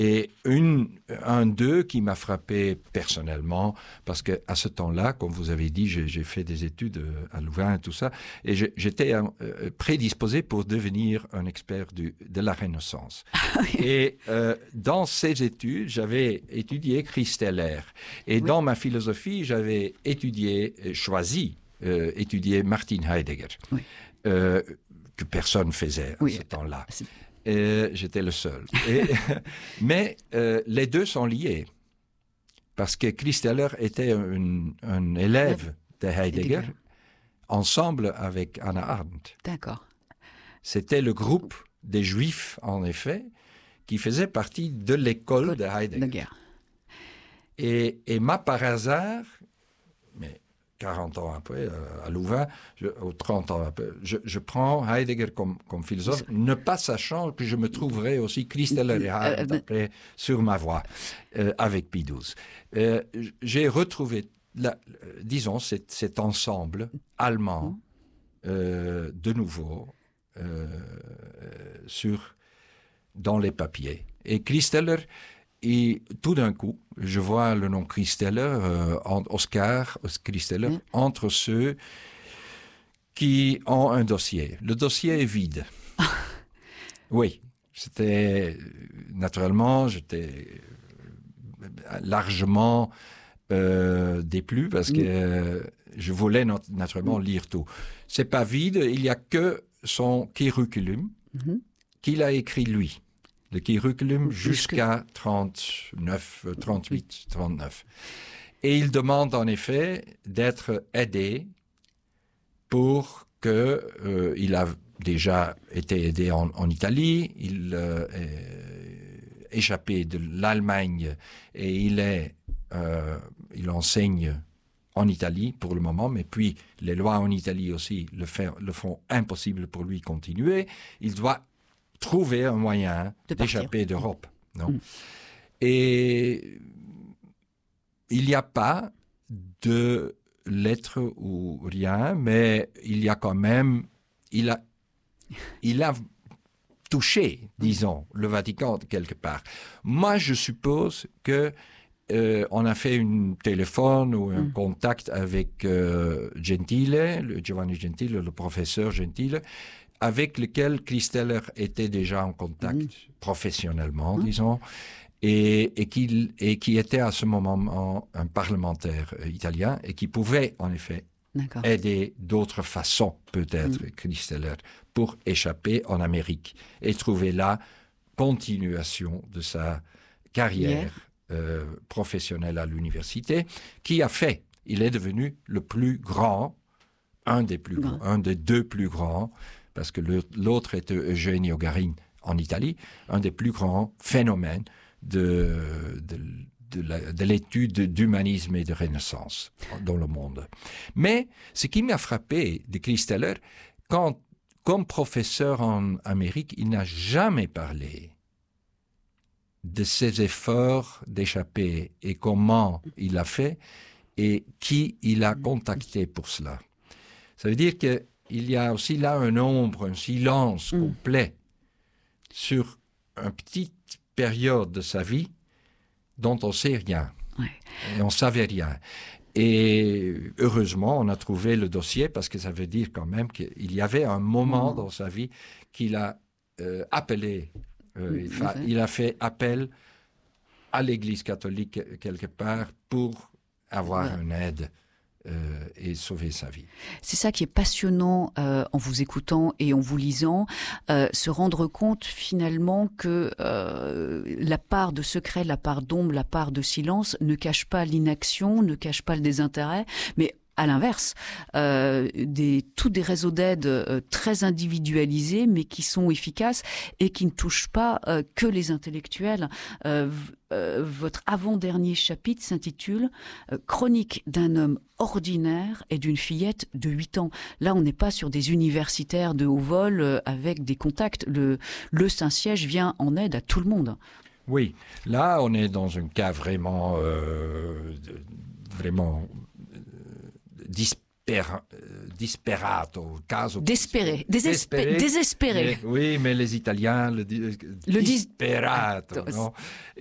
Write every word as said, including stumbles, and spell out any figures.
Et une, un d'eux qui m'a frappé personnellement, parce qu'à ce temps-là, comme vous avez dit, j'ai, j'ai fait des études à Louvain et tout ça, et je, j'étais euh, prédisposé pour devenir un expert du, de la Renaissance. Et euh, dans ces études, j'avais étudié Christeller. Et oui. Dans ma philosophie, j'avais étudié, choisi, euh, étudier Martin Heidegger, oui. euh, que personne ne faisait à oui. ce temps-là. C'est... Et j'étais le seul. Et, mais euh, les deux sont liés. Parce que Christeller était un, un élève de Heidegger, Heidegger, ensemble avec Hannah Arendt. D'accord. C'était le groupe des Juifs, en effet, qui faisait partie de l'école de Heidegger. Et, et moi, par hasard, mais quarante ans après, euh, à Louvain, je, ou trente ans après, je, je prends Heidegger comme, comme philosophe, ne pas sachant que je me trouverais aussi Christeller et Arendt après sur ma voie, euh, avec Pie douze. Euh, j'ai retrouvé, la, disons, cet, cet ensemble allemand, euh, de nouveau, euh, sur, dans les papiers. Et Christeller, et tout d'un coup, je vois le nom Christeller, euh, Oscar Christeller, mmh. entre ceux qui ont un dossier. Le dossier est vide. Oui, c'était naturellement, j'étais largement euh, déplu parce mmh. que euh, je voulais not- naturellement mmh. lire tout. C'est pas vide, il y a que son curriculum mmh. qu'il a écrit lui. Le curriculum jusqu'à trente-neuf, trente-huit, trente-neuf. Et il demande en effet d'être aidé pour que euh, il a déjà été aidé en, en Italie, il euh, est échappé de l'Allemagne et il est, euh, il enseigne en Italie pour le moment, mais puis les lois en Italie aussi le, fait, le font impossible pour lui continuer. Il doit trouver un moyen de d'échapper d'Europe. Non? Mm. Et il n'y a pas de lettres ou rien, mais il y a quand même, il a, il a touché, disons, le Vatican quelque part. Moi, je suppose que euh, on a fait un téléphone ou un mm. contact avec euh, Gentile, le Giovanni Gentile, le professeur Gentile, avec lequel Christeller était déjà en contact mmh. professionnellement, mmh. disons, et, et, qui, et qui était à ce moment un parlementaire italien et qui pouvait, en effet, D'accord. aider d'autres façons, peut-être, mmh. Christeller, pour échapper en Amérique et trouver la continuation de sa carrière yeah. euh, professionnelle à l'université, qui a fait, il est devenu le plus grand, un des plus grands, un des deux plus grands, parce que le, l'autre était Eugenio Garin en Italie, un des plus grands phénomènes de, de, de, la, de l'étude d'humanisme et de Renaissance dans le monde. Mais ce qui m'a frappé de Christeller, quand, comme professeur en Amérique, il n'a jamais parlé de ses efforts d'échapper et comment il a fait et qui il a contacté pour cela. Ça veut dire que il y a aussi là un ombre, un silence mmh. complet sur une petite période de sa vie dont on ne sait rien. Ouais. Et on ne savait rien. Et heureusement, on a trouvé le dossier parce que ça veut dire quand même qu'il y avait un moment mmh. dans sa vie qu'il a euh, appelé, euh, mmh. il, a, il a fait appel à l'Église catholique quelque part pour avoir ouais. une aide. Euh, et sauver sa vie. C'est ça qui est passionnant euh, en vous écoutant et en vous lisant, euh, se rendre compte finalement que euh, la part de secret, la part d'ombre, la part de silence ne cache pas l'inaction, ne cache pas le désintérêt, mais à l'inverse, euh, des, tous des réseaux d'aide euh, très individualisés, mais qui sont efficaces et qui ne touchent pas euh, que les intellectuels. Euh, euh, votre avant-dernier chapitre s'intitule euh, « Chronique d'un homme ordinaire et d'une fillette de huit ans ». Là, on n'est pas sur des universitaires de haut vol euh, avec des contacts. Le, le Saint-Siège vient en aide à tout le monde. Oui, là, on est dans un cas vraiment... Euh, vraiment... dispera, disperato, caso Despéré, désespéré, désespéré. Mais, oui, mais les Italiens le, di- Le dis- disperato, Ah, non?